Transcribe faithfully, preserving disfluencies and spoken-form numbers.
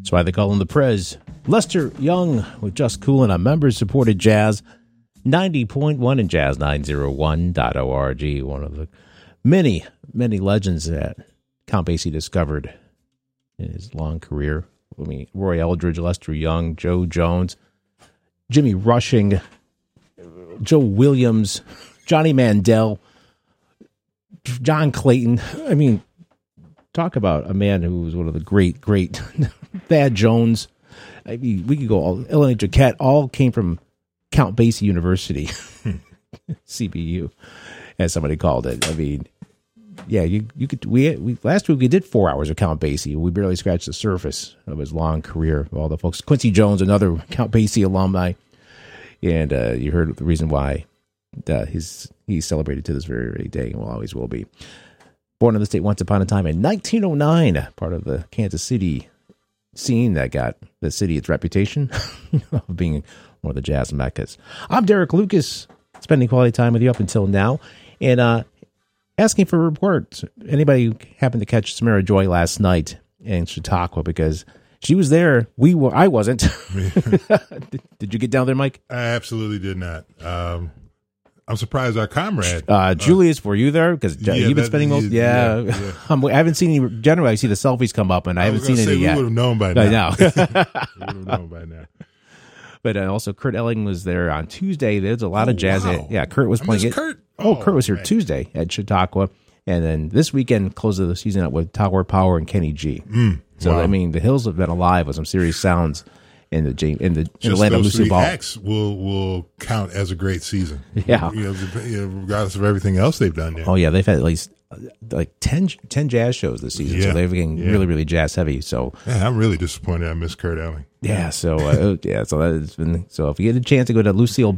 That's why they call him the Prez. Lester Young with Just Coolin' on members-supported jazz, ninety point one and jazz nine oh one dot org. One of the many, many legends that Count Basie discovered in his long career. I mean, Roy Eldridge, Lester Young, Joe Jones, Jimmy Rushing, Joe Williams, Johnny Mandel, John Clayton. I mean, talk about a man who was one of the great, great Thad Jones. I mean, we could go all, Elena Jaquette, all came from Count Basie University, C B U, as somebody called it. I mean, yeah, you you could we, we last week we did four hours of Count Basie. We barely scratched the surface of his long career. All the folks, Quincy Jones, another Count Basie alumni, and uh, you heard the reason why uh, his he's celebrated to this very, very day, and will always will be. Born in the state once upon a time in nineteen oh nine, part of the Kansas City scene that got the city its reputation of being one of the jazz meccas. I'm Derek Lucas, spending quality time with you up until now, and uh, asking for reports. Anybody happened to catch Samara Joy last night in Chautauqua? Because she was there. We were. I wasn't. did, did you get down there, Mike? I absolutely did not. Um, I'm surprised our comrade uh, Julius, uh, were you there? Because yeah, you've been spending most. Yeah, yeah, yeah. I'm, I haven't seen any. Generally, I see the selfies come up, and I, I haven't seen any we yet. We would have known by now. I know. we would have known by now. But uh, also, Kurt Elling was there on Tuesday. There's a lot oh, of jazz. Wow. At, yeah, Kurt was I playing it. Kurt. Oh, Kurt was here man. Tuesday at Chautauqua, and then this weekend closed of the season out with Tower Power and Kenny G. Mm, so wow. I mean, the Hills have been alive with some serious sounds in the in the, in the land of those Lucille three Ball. acts will will count as a great season. Yeah, you know, you know, regardless of everything else they've done there. Oh yeah, they've had at least like ten, ten jazz shows this season, yeah. so they're getting yeah. really, really jazz heavy. So yeah, I'm really disappointed I missed Kurt Elling. Yeah, so uh, yeah, so that's been so if you get a chance to go to Lucille